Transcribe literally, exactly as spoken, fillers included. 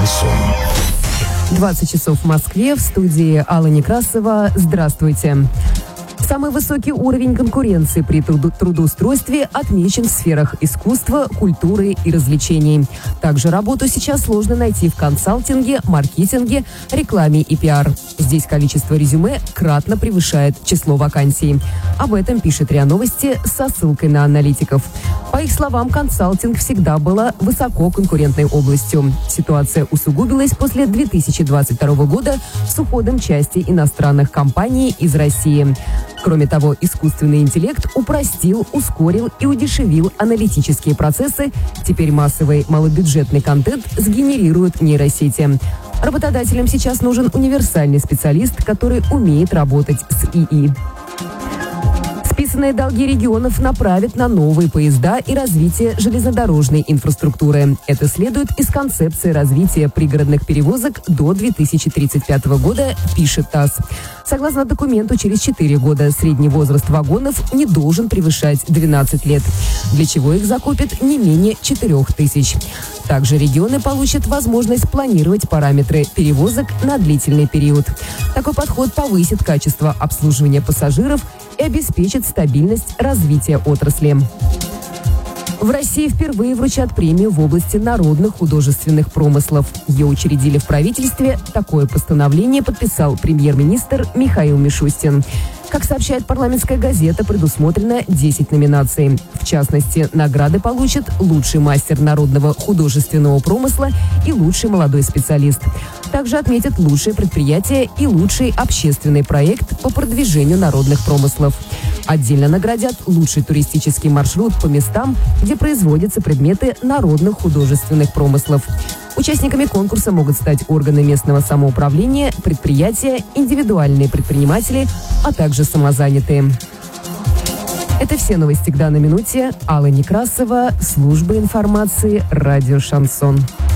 Шансон. двадцать часов в Москве, в студии Алла Некрасова. Здравствуйте. Самый высокий уровень конкуренции при труду- трудоустройстве отмечен в сферах искусства, культуры и развлечений. Также работу сейчас сложно найти в консалтинге, маркетинге, рекламе и пиар. Здесь количество резюме кратно превышает число вакансий. Об этом пишет РИА Новости со ссылкой на аналитиков. По их словам, консалтинг всегда была высококонкурентной областью. Ситуация усугубилась после две тысячи двадцать второго года с уходом части иностранных компаний из России. Кроме того, искусственный интеллект упростил, ускорил и удешевил аналитические процессы. Теперь массовый малобюджетный контент сгенерируют нейросети. Работодателям сейчас нужен универсальный специалист, который умеет работать с ИИ. Списанные долги регионов направят на новые поезда и развитие железнодорожной инфраструктуры. Это следует из концепции развития пригородных перевозок до две тысячи тридцать пятого года, пишет ТАСС. Согласно документу, через четыре года средний возраст вагонов не должен превышать двенадцать лет, для чего их закупят не менее четырех тысяч. Также регионы получат возможность планировать параметры перевозок на длительный период. Такой подход повысит качество обслуживания пассажиров и обеспечит стабильность развития отрасли. В России впервые вручат премию в области народных художественных промыслов. Ее учредили в правительстве. Такое постановление подписал премьер-министр Михаил Мишустин. Как сообщает парламентская газета, предусмотрено десять номинаций. В частности, награды получат лучший мастер народного художественного промысла и лучший молодой специалист. Также отметят лучшее предприятие и лучший общественный проект по продвижению народных промыслов. Отдельно наградят лучший туристический маршрут по местам, где производятся предметы народных художественных промыслов. Участниками конкурса могут стать органы местного самоуправления, предприятия, индивидуальные предприниматели, а также самозанятые. Это все новости к данной минуте. Алла Некрасова, служба информации, радио «Шансон».